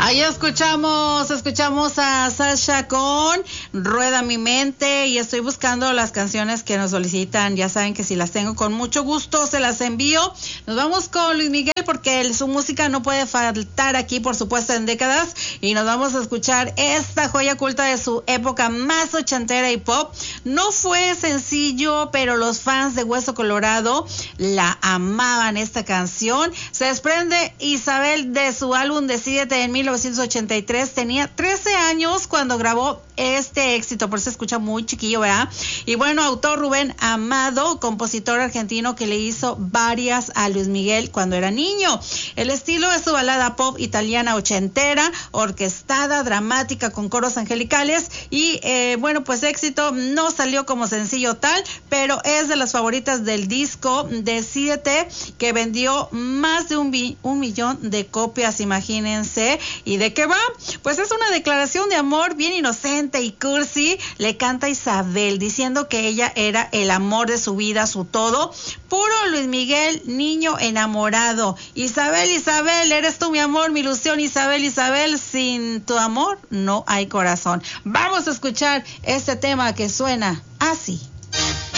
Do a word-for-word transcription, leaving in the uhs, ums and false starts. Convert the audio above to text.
Ahí escuchamos, escuchamos a Sasha con Rueda mi mente y estoy buscando las canciones que nos solicitan. Ya saben que si las tengo con mucho gusto se las envío. Nos vamos con Luis Miguel porque el, su música no puede faltar aquí, por supuesto, en décadas. Y nos vamos a escuchar esta joya culta de su época más ochentera y pop. No fue sencillo, pero los fans de Hueso Colorado la amaban esta canción. Se desprende Isabel de su álbum Decídete en mil novecientos ochenta y tres. Tenía trece años cuando grabó este éxito, por eso se escucha muy chiquillo, ¿verdad? Y bueno, autor Rubén Amado, compositor argentino que le hizo varias a Luis Miguel cuando era niño. El estilo es su balada pop italiana ochentera, orquestada, dramática, con coros angelicales y eh, bueno, pues éxito. No salió como sencillo tal, pero es de las favoritas del disco Decídete, que vendió más de un, bi- un millón de copias, imagínense. ¿Y de qué va? Pues es una declaración de amor bien inocente y cursi. Le canta Isabel diciendo que ella era el amor de su vida, su todo. Puro Luis Miguel, niño enamorado. Isabel, Isabel, eres tú mi amor, mi ilusión. Isabel, Isabel, sin tu amor no hay corazón. Vamos a escuchar este tema que suena así.